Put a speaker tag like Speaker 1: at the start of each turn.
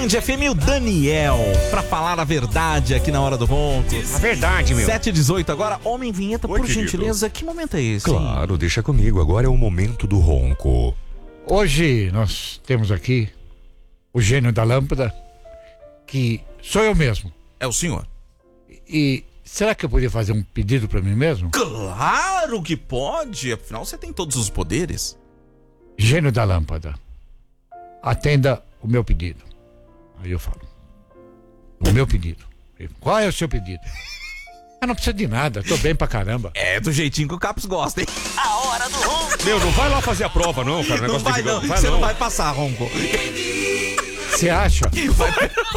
Speaker 1: Band FM e o Daniel, pra falar a verdade aqui na Hora do Ronco.
Speaker 2: A verdade, meu.
Speaker 1: 7h18 agora, homem vinheta,
Speaker 3: Oi,
Speaker 1: por
Speaker 3: querido.
Speaker 1: gentileza. Que momento é esse?
Speaker 3: Claro, deixa comigo. Agora é o momento do ronco.
Speaker 2: Hoje nós temos aqui o gênio da lâmpada, que sou eu mesmo.
Speaker 1: É o senhor?
Speaker 2: E será que eu poderia fazer um pedido pra mim mesmo?
Speaker 1: Claro que pode, afinal você tem todos os poderes.
Speaker 2: Gênio da lâmpada, atenda o meu pedido. Aí eu falo, o meu pedido. Qual é o seu pedido? Eu não preciso de nada, tô bem pra caramba.
Speaker 1: É do jeitinho que o Capos gosta, hein?
Speaker 4: A Hora do Ronco.
Speaker 3: Meu, não vai lá fazer a prova, não, cara. O
Speaker 1: Não
Speaker 3: negócio
Speaker 1: vai
Speaker 3: tem que...
Speaker 1: não, você não vai passar, Ronco.
Speaker 2: Você acha?